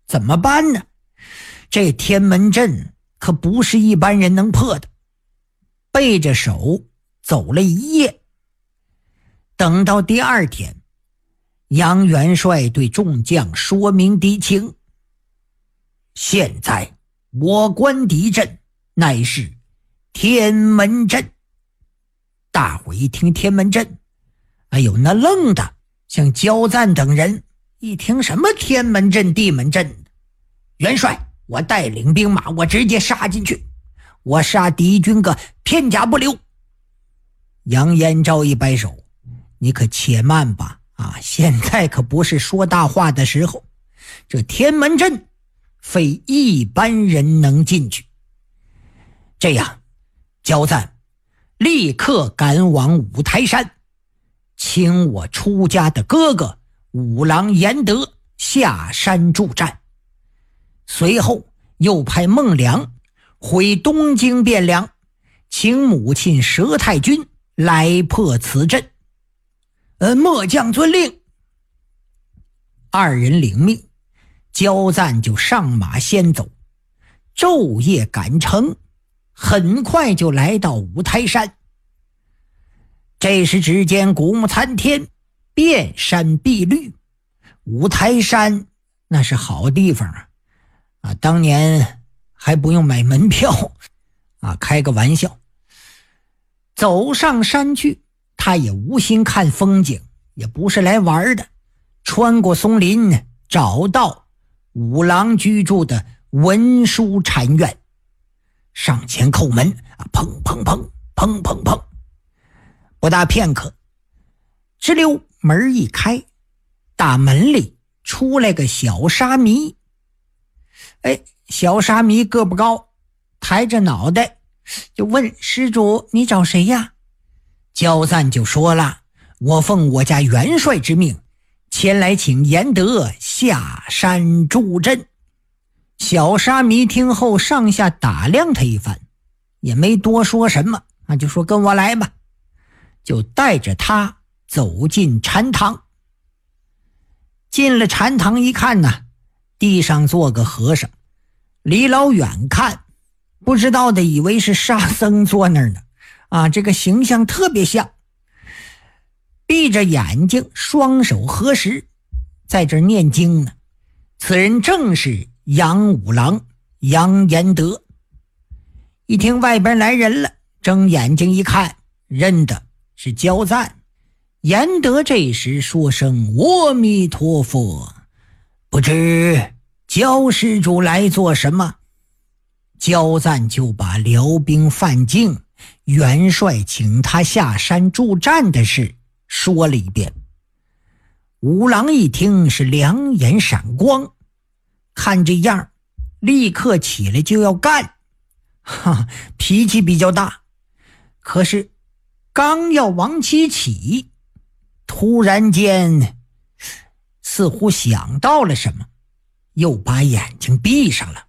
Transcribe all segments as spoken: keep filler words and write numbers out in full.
怎么办呢？这天门阵可不是一般人能破的。背着手走了一夜，等到第二天，杨元帅对众将说明敌情。现在我关敌阵乃是天门阵。大伙一听天门阵，哎呦，那愣的像焦赞等人一听什么天门阵地门阵，元帅，我带领兵马，我直接杀进去，我杀敌军个片甲不留。杨延昭一摆手，你可且慢吧，啊，现在可不是说大话的时候，这天门阵非一般人能进去。这样，焦赞立刻赶往五台山，请我出家的哥哥五郎严德下山助战，随后又派孟良回东京汴梁，请母亲佘太君来破此阵。呃，末将遵令。二人领命，焦赞就上马先走，昼夜赶程，很快就来到五台山。这时只见古木参天，遍山碧绿，五台山那是好地方啊！啊，当年还不用买门票啊，开个玩笑。走上山去，他也无心看风景，也不是来玩的。穿过松林，找到五郎居住的文殊禅院，上前叩门啊，砰砰砰砰砰砰，不大片刻，直溜门一开，大门里出来个小沙弥。哎，小沙弥个不高，抬着脑袋就问施主，你找谁呀？焦赞就说了，我奉我家元帅之命，前来请严德下山助阵。小沙弥听后上下打量他一番，也没多说什么，那就说跟我来吧，就带着他走进禅堂。进了禅堂一看呢，地上坐个和尚，离老远看不知道的以为是沙僧坐那儿呢，啊，这个形象特别像。闭着眼睛，双手合十，在这儿念经呢。此人正是杨五郎杨延德。一听外边来人了，睁眼睛一看，认的是焦赞。延德这时说声阿弥陀佛，不知焦施主来做什么？焦赞就把辽兵犯境，元帅请他下山助战的事说了一遍。五郎一听是两眼闪光，看这样立刻起来就要干，哈，脾气比较大。可是刚要往起起，突然间似乎想到了什么，又把眼睛闭上了。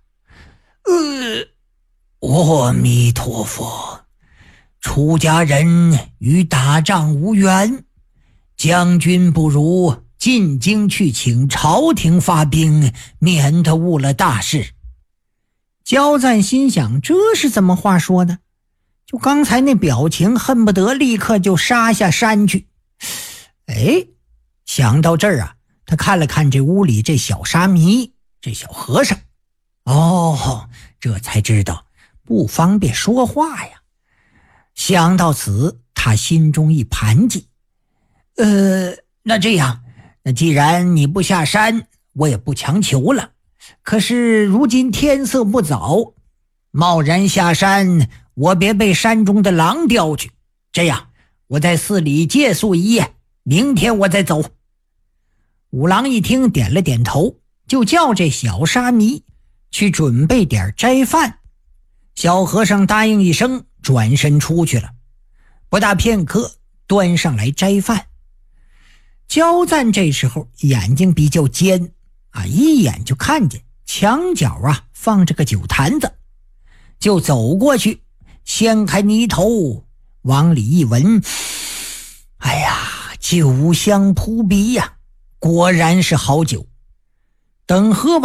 呃，阿弥陀佛，出家人与打仗无缘，将军不如进京去请朝廷发兵，免得误了大事。焦赞心想，这是怎么话说的？就刚才那表情，恨不得立刻就杀下山去。哎，想到这儿啊，他看了看这屋里这小沙弥，这小和尚，哦，这才知道不方便说话呀。想到此，他心中一盘计，呃，那这样，那既然你不下山，我也不强求了。可是如今天色不早，贸然下山，我别被山中的狼叼去。这样，我在寺里借宿一夜，明天我再走。五郎一听点了点头，就叫这小沙弥去准备点斋饭。小和尚答应一声，转身出去了。不大片刻，端上来斋饭。焦赞这时候眼睛比较尖啊，一眼就看见墙角啊放着个酒坛子，就走过去，掀开泥头往里一闻，哎呀，酒香扑鼻呀，果然是好酒。等喝完